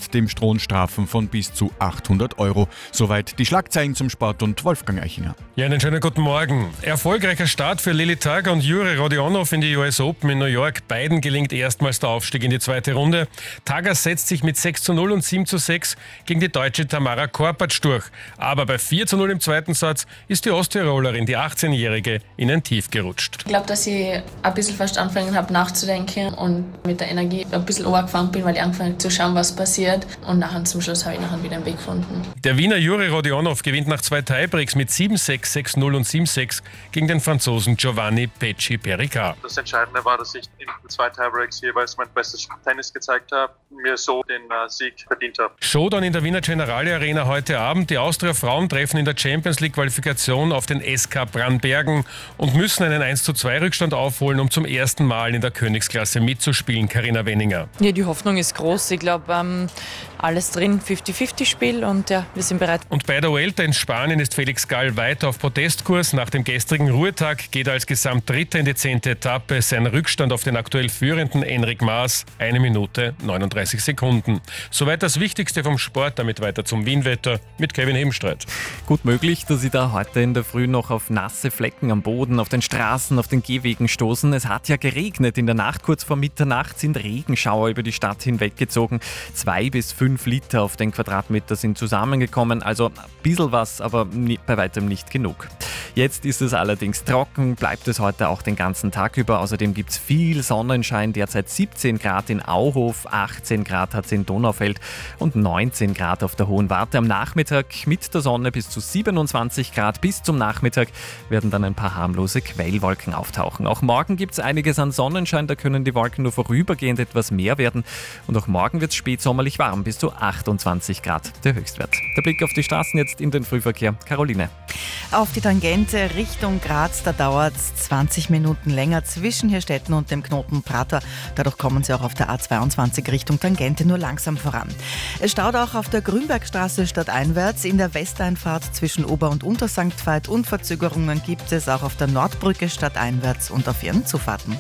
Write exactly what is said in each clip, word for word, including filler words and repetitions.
mit dem Strohstrafen von bis zu achthundert Euro. Soweit die Schlagzeilen zum Sport und Wolfgang Eichinger. Ja, einen schönen guten Morgen. Erfolgreicher Start für Lili Tag und Juri Rodionov in die U S Open in New York. Beiden gelingt erstmals der Aufstieg in die zweite Runde. Tager setzt sich mit sechs zu null und sieben zu sechs gegen die deutsche Tamara Korpatsch durch. Aber bei vier zu null im zweiten Satz ist die Osttirolerin, die achtzehnjährige, in ein Tief gerutscht. Ich glaube, dass ich ein bisschen fast angefangen habe nachzudenken und mit der Energie ein bisschen runtergefahren bin, weil ich angefangen habe zu schauen, was passiert. Und nachher zum Schluss habe ich nachher wieder einen Weg gefunden. Der Wiener Juri Rodionov gewinnt nach zwei Tiebreaks mit sieben sechs, sechs null und sieben sechs gegen den Franzosen Giovanni Pecci Pericard. Das Entscheidende war, dass ich in den zwei Tiebreaks jeweils mein bestes Tennis gezeigt habe, mir so den äh, Sieg verdient habe. Showdown in der Wiener Generali Arena heute Abend. Die Austria Frauen treffen in der Champions League Qualifikation auf den S K Brannbergen und müssen einen eins zu zwei Rückstand aufholen, um zum ersten Mal in der Königsklasse mitzuspielen. Carina Wenninger. Ja, die Hoffnung ist groß. Ich glaube, ähm, alles drin, fünfzig fünfzig Spiel und ja, wir sind bereit. Und bei der Vuelta in Spanien ist Felix Gall weiter auf Protestkurs. Nach dem gestrigen Ruhetag geht er als Gesamtdritter in die zehnte Etappe. Sein Rückstand auf den aktuell führenden Enric Mas, eine Minute neununddreißig Sekunden. Soweit das Wichtigste vom Sport, damit weiter zum Wienwetter mit Kevin Hebenstreit. Gut möglich, dass Sie da heute in der Früh noch auf nasse Flecken am Boden, auf den Straßen, auf den Gehwegen stoßen. Es hat ja geregnet. In der Nacht kurz vor Mitternacht sind Regenschauer über die Stadt hinweggezogen. Zwei bis fünf Liter auf den Quadratmeter sind zusammengekommen. Also ein bisschen was, aber nie, bei weitem nicht genug. Jetzt ist es allerdings trocken, bleibt es heute auch den ganzen Tag über. Außerdem gibt es viel Sonnenschein, derzeit siebzehn Grad in Auhof, achtzehn Grad hat es in Donaufeld und neunzehn Grad auf der Hohen Warte. Am Nachmittag mit der Sonne bis zu siebenundzwanzig Grad. Bis zum Nachmittag werden dann ein paar harmlose Quellwolken auftauchen. Auch morgen gibt es einiges an Sonnenschein, da können die Wolken nur vorübergehend etwas mehr werden. Und auch morgen wird es spätsommerlich warm, bis zu achtundzwanzig Grad der Höchstwert. Der Blick auf die Straßen jetzt in den Frühverkehr. Caroline. Auf die Tangente Richtung Graz, da dauert es zwanzig Minuten länger zwischen Hirstetten und dem Knoten Prater. Dadurch kommen Sie auch auf der A zweiundzwanzig Richtung Tangente nur langsam voran. Es staut auch auf der Grünbergstraße stadteinwärts, in der Westeinfahrt zwischen Ober- und Untersankt Veit und Verzögerungen gibt es auch auf der Nordbrücke stadteinwärts und auf ihren Zufahrten.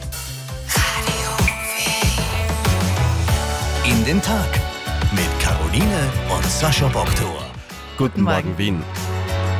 In den Tag mit Caroline und Sascha Boktor. Guten Morgen, Wien.